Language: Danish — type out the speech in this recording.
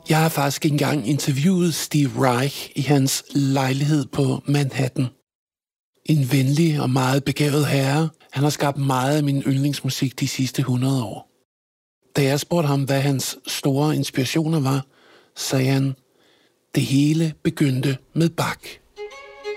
Jeg har faktisk engang interviewet Steve Reich i hans lejlighed på Manhattan. En venlig og meget begavet herre. Han har skabt meget af min yndlingsmusik de sidste 100 år. Da jeg spurgte ham, hvad hans store inspirationer var, sagde han, det hele begyndte med Bach.